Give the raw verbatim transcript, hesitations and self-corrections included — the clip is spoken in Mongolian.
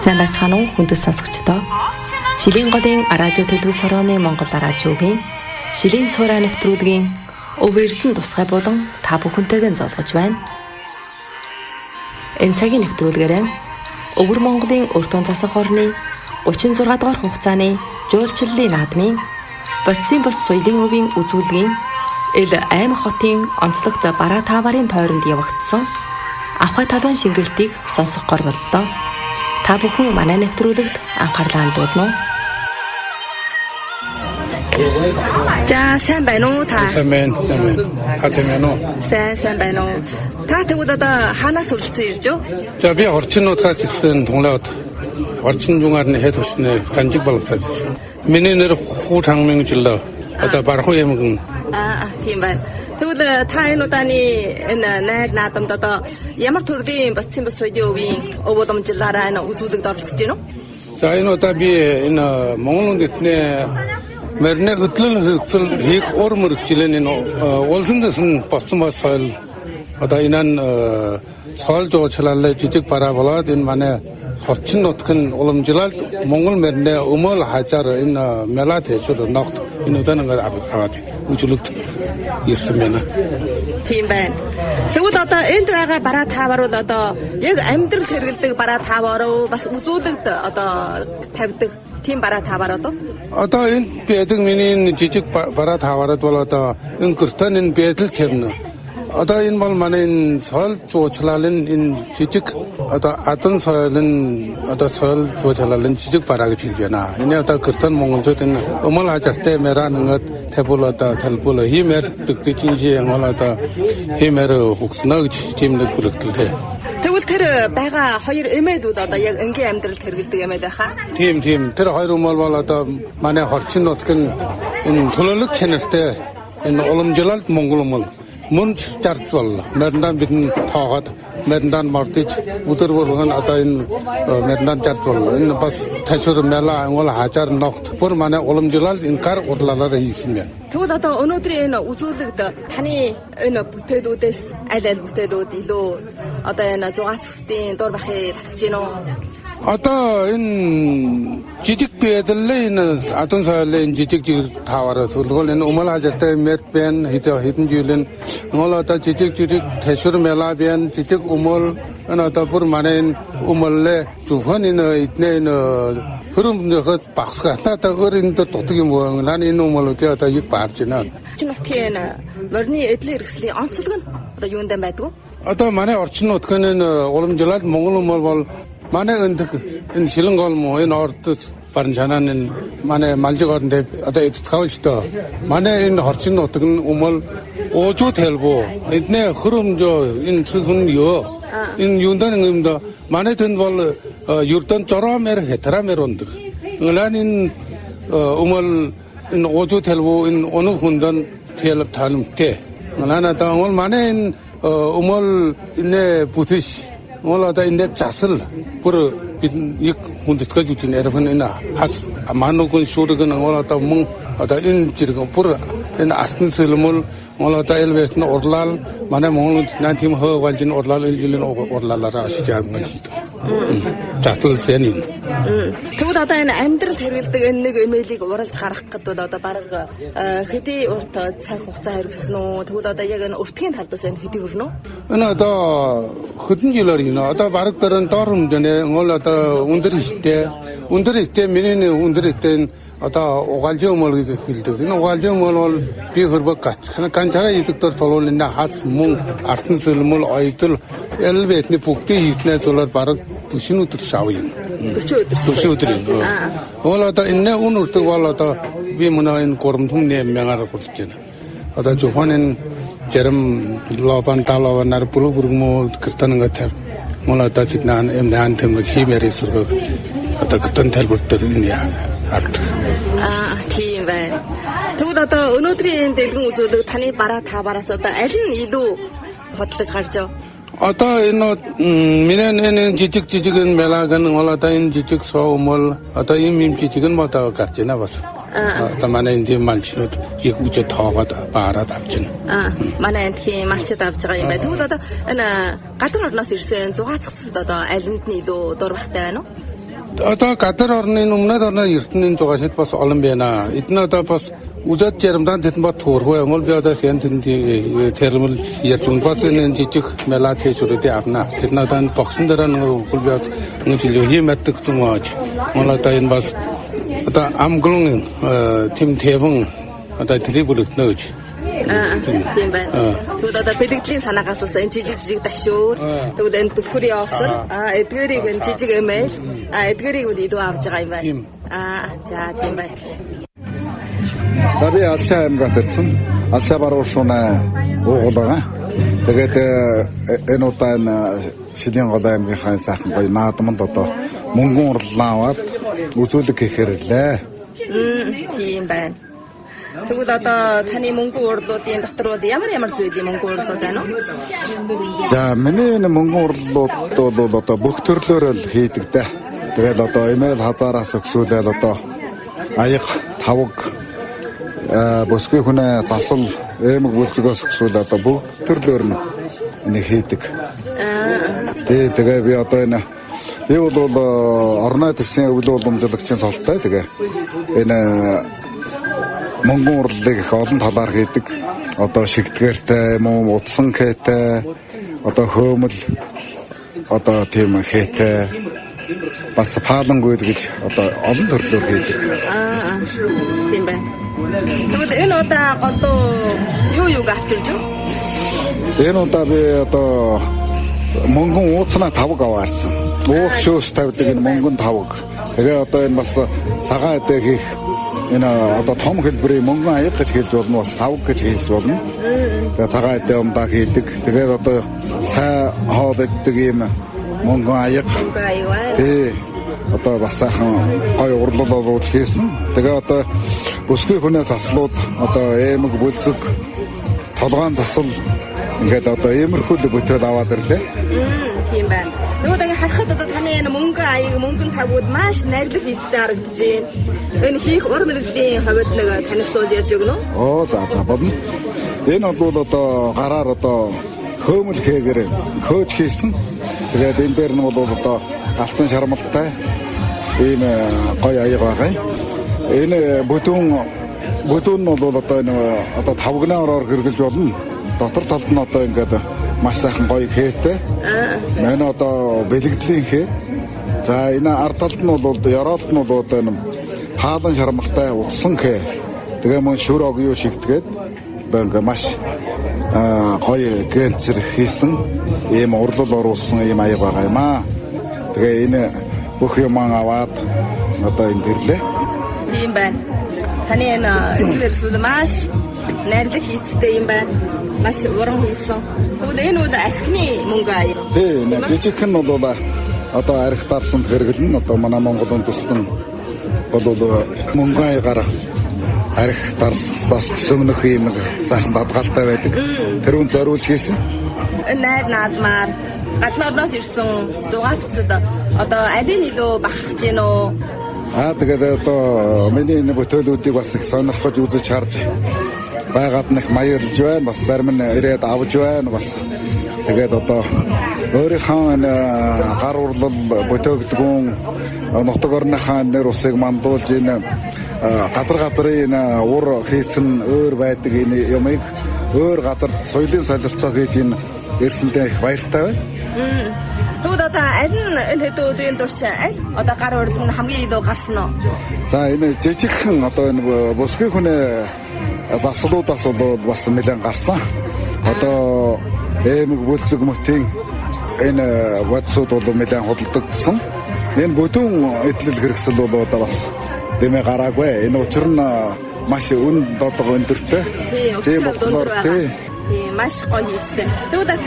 Сайн байцгаана уу хүндэт сонсогчдоо. Шилийн голын радио телевиз хорооны Монгол радиогийн Шилийн цуураа нэвтрүүлгийн Өв Эрдэнэ тусгай болон та бүхэнтэйгээ зоолгож байна. Энэ цагийн нэвтрүүлгээрээ Өвөр Монголын өртөө засаг хорны гучин зургаа дугаар хугацааны жуулчлалын наадмын Бодисын бос соёлын өвийн үзүүлгийн Эл Аймаг хотын онцлогт бараа тааварын тойронд явагдсан Авхай талбайн шингэлтийг сонсох гор боллоо. Та бүхэн манай нэвтрүүлэгт анхаарлаа хандуулна уу? За сайн байна уу та? Сайн байна, сайн байна. Та сайн байна уу? Сайн сайн байна уу? Та тэгвэл одоо хаанаас уралдсан ирж юу? За би орчнуудаас ирсэн Тунлаад орчин 중앙의 해도시내 간직 발사지. миний нэр Ху Чангминжило. Одоо Бархуу ямгийн. Аа тийм байна. Тэгвэл та энэ удааны энэ найр наадамд одоо ямар төрлийн Бодисын бос соёлын өвийн өв уламжлалаараа энэ үзүүлэгт оролцож байна уу? За энэ удаа би энэ Монголын дэдний мөрний хөтлөл хөтөл хийх ор мөрөгчлэн энэ улсын дэсэн Бодисын бос соёл одоо энэ соёл жуулчлалаа жижиг бараа болоод энэ манай Хорчин нутгийн уламжлалд Монгол мөрний өмөл хажаар энэ мэлат хэсэр ногт энэ удаангаар аваад үзүүлэлт ирсэн байна. Тийм байна. Тэгвэл одоо энд байгаа бараа таавар бол одоо яг амьдрал хэрэгэлдэг бараа таавар уу бас үзүүлэгт одоо тавьдаг тийм бараа таавар одоо? Одоо энд байдаг миний жижиг бараа тааварууд бол одоо энэ гэртэн энэ бэдэл хэмнэ. Одоо энэ бол манай энэ соёл жуулчлалын энэ жижиг одоо адан соёлын одоо соёл жуулчлалын жижиг бараа гэж хэлж байна. Энэ одоо гэртэн монголчууд энэ өмөл хажартай мэран ингээд тавьбал одоо талбал хиймэр дэгдэжинжи ангол одоо хиймэр хөгснө гэж чимдэг бүрэлдэхтэй. Тэгвэл тэр байгаа хоёр эмээлүүд одоо яг энгийн амьдралд хэрэгэлдэг эмээл байхаа? Тийм тийм. Тэр хоёр эмээл бол одоо манай Хорчин нутгийн энэ төлөөлөг чанартай энэ уламжлалт монгол эмээл мөн зарц бол мөрндан бидэн тоогод мөрндан мордож өдөр болгон одоо энэ мөрндан зарц бол энэ бас ташуур мэлаа ангол хажаар ногт бүр манай уламжлал энэ гар урлалаараа хийсэн байна. Тэгвэл одоо өнөөдрийн энэ үзүүлэгт таны энэ бүтээлүүдээс аль аль бүтээлүүд илүү одоо энэ зугаацхстын дур бахыг татж гинөө? Одоо энэ жижиг бэдэлээ энэ адан соёлын жижиг жижиг таавар сүлгөл энэ өмөл хажартай мэт бэн хэдэн жилийн ngol одоо жижиг жижиг ташуур мэлаа бэн жижиг өмөл энэ одоо бүр манай энэ өмөллээ зөвхөн энэ эднээ энэ хөрөмнөхөд багсгатаа та өөр энэ дутдаг юм уу? Наа энэ өмөлүүдээ одоо яг баарж байна. Орчин нутгийн морины эдлийн хэрэгслийн онцлог нь одоо юунд байдгүй? Одоо манай орчин нутгийн энэ уламжлалт монгол өмөл бол манай энэ энэ шилэн гол муу энэ ордод барин чанаа энэ манай малжиг орнд одоо эдтгэвчтэй манай энэ хорчин нутаг нь өмөл уужуу талбуу эднээ хөрөмжөө энэ сүн ёо энэ юундан юмда манай тэнд бол юрдан жороомэр хэтрамэр ундаг нэлэн энэ өмөл энэ уужуу талбуу энэ өнөг хүндан хэлб таламтэй нэлэн одоо манай энэ өмөл энэ бүтэш ngol ada indek jasel pur ik hundit ka jutin erfan ina has manukun surgan ngol ada mung ada in jirga pur in artin selmul ngol ada elvet na orlal mana mongol nantim ho waljin orlal eljilin orlalara asijag majid jasel senin тэгвэл одоо энэ амьдрал хэрэгэлдэг энэ нэг эмэйлийг уралж гаргах гэдэг одоо бараг хэдий урт цаг хугацаа хэрэгсэн үү? Тэгвэл одоо яг энэ өртгийн талдаас энэ хэдий хүрнэ үү? Энэ одоо хэдэн жилээр юм одоо бараг дөрөн доор хэмжээний ngol одоо өндөр ихтэй өндөр ихтэй миний өндөр ихтэй одоо угаалжин өмөл гэж хэлдэг. Энэ угаалжин өмөл бол би хөрбөг гач ганцаараа идэгдэр толуулна хас мөн артын сэлмэл ойдол элбэтний бүгдийг хийснээр зулаар бараг дөрвөн өдөр шав юм. дөрвөн өдөр юм. Ол одоо энэ үн үрдэг бол одоо би мөн энэ гурамтун нэмээр болж байна. Одоо зөвхөн энэ Jerem loban talawan nar puluh burung kertan ngatar mula ta chitnan em dan them himeri surga ata kertan thal burter ini ya art ah тийм байна. Тэгвэл одоо өнөөдрийн дэлгэн үзүүлэг таны бараа та бараас одоо аль нь илүү бодлож гарч ав? Одоо энэ миний энэ жижиг жижиг мелаган одоо энэ жижиг соомол одоо ийм юм жижиг нь модоо гарч байна бас. Одоо манай энэ малчнууд их үжи тоогоод баараад авч байна. Аа манай энэ малчд авч байгаа юм байна. Тэгвэл одоо энэ гадар орноос ирсэн зугаацгцд одоо аль нь илүү дур бахтай байна уу? Одоо гадар орны өмнөд орны эрдэнийн зугаашид бас олон байна. Эдгээр одоо бас үзээд жарамдан тэд бат төрхөө юм бол би одоо хэн тэнд термэл ятун бас энэ жижиг мелат хийшүүрээ авна. Тэд надад боксын дараа нэг хөлбөд нэг жилийн хиймэтдэг юм аа. Мөн одоо энэ бас одоо амглын тим тэвэн одоо трибулт нөөж. Аа тийм байна. Тэгвэл одоо бэлгэдлийн санаагаас бас энэ жижиг жижиг дашуур. Тэгвэл энэ бүхрийн офсор. Аа эдгээрийг энэ жижиг эмэйл. Аа эдгээрийг үл идүү авч байгаа юм байна. Аа за тийм байна. За би Алшаа аймгаас ирсэн. Алшаа баруун шунаа уугуул байгаа. Тэгээд энэ удаа энэ Шилийн гол аймгийнхаа сайхан гоё наадманд одоо мөнгөн урлаа аваад үзүүлэг хийхээр ирлээ. Тийм байна. Тэгвэл одоо таны мөнгөн урлуудын доторууд ямар ямар зүйлийн мөнгөн урлууд байна уу? За миний энэ мөнгөн урлууд бол одоо бүх төрлөөр л хийдэг дээ. Тэгэл одоо эмэйл хазаараас өксүүлэл одоо аяг, тавг, босгүй хүнээ засал, эмэг бүлцгөөс өксүүл одоо бүх төрлөөр нь энийг хийдэг. Тий, тэгээ би одоо энэ би бол орны төсвийн өвлөө уламжлагчийн цолтой тэгээ энэ мөнгөн урлыг их олон талаар хийдэг. Одоо шигтгэртэй, юм уу, утсан хээтэй, одоо хөөмөл, одоо тийм хээтэй, бас паалангуйд гэж одоо олон төрлөөр хийдэг. Аа, тийм байна. Тэгвэл энэ удаа голдуу юу юуг авчирч юу? Энэ удаа би одоо мөнгөн ууцнаа тавг аваарсан. Уух шөөс тавьдаг энэ мөнгөн тавг. Тэгээ одоо энэ бас цагаан эдээ хийх энэ одоо том хэлбэрийн мөнгөн аяг гэж хэлж болно, бас тавг гэж хэлж болно. Тэгээ цагаан эдээ умдаа хийдэг. Тэгээд одоо сай хоол иддэг юм мөнгөн аяг. Тий. Одоо бас сайхан гой урлал оруулж хийсэн. Тэгээ одоо бүсгүй хүнээ заслууд одоо эмэг бүлцэг толгоон засал ингээд одоо иймэрхүү бүтээл аваад ирлээ. Тийм байна. Тэгвэл ингээ харахад одоо таны энэ мөнгөн аяг, мөнгөн тавгууд маш найрлаг хийцтэй харагдаж байна. Энэ хийх ур мэргэдлийн хувьд нэг танилцуулж ярьж өгнө үү? Оо за за бодно. Энэ бол одоо гараар одоо хөөмөл хийгээр хөөж хийсэн. Тэгээд энэ дээр нь бол одоо алтан шармалтай ийм гоё аяг байгаа юм. Энэ бүдүүн бүдүүн нь бол одоо энэ одоо тавгнаараар гэргэлж болно. Дотор талд нь одоо ингээд маш сайхан гоё хээтэй. Мэн одоо бэлгэдлийн хээ. За энэ ард талд нь бол ёроолт нь бол одоо энэ хаалан шармалтай утсан хээ. Тэгээ мөн шүр ог юу шигтгээд одоо ингээд маш гоё гэнцэр хийсэн ийм урлал оруулсан ийм аяг байгаа юм аа. Тэгээ энэ бүх юм аваад одоо энэ дэрлээ. Тийм байна. Таны энэ эдгээр маш найрлаг хийцтэй юм байна. Маш уран хийсэн. Тэгвэл энэ үл архины мөнгө аяг. Тийм, жижигхэн нь бол одоо арх дарсанд хэрэглэн одоо манай Монголын төсвөн бол мөнгө аягаар арх дарсаас söмнөх юм сайхан бадгалтай байдаг. Тэр үн зориулж хийсэн. Энэ найр наадмаар гадны орноос ирсэн зугаа цэцэд одоо алин илүү бахарч гин үү? Аа тэгээд одоо миний энэ бүтээлүүдийг бас их сонирхож үзэж харж байгаад нэг баярлж байна. Бас зарим нь ирээд авч байна. Бас тэгээд одоо өөрийнхөө гар урлал бүтээгдэхүүн нутаг орныхаа нэр усыг мандуулж энэ газар газрын ур хийцэн өөр байдаг энэ юмыг өөр газар соёлын солилцоо хийж энэ ирсэндээ их баяртай байна. Тэгвэл одоо аль нь энэ хэдэн өдрийн турш аль одоо гар урлал нь хамгийн илүү гарсан уу? За энэ жижигхэн одоо энэ бүсгүй хүнээ заслуудаас бол бас нэлээд гарсан. Одоо эмэг бүлцэг мөтийн энэ бодсууд бол нэлээд худалдагдсан. Энэ бүдүүн эдлэл хэрэгсэл бол одоо бас дэмэ гараагүй. Энэ учир нь маш үн додго өндөртэй. Тийм болохоор тийм маш гоё хийцтэй. Тэгвэл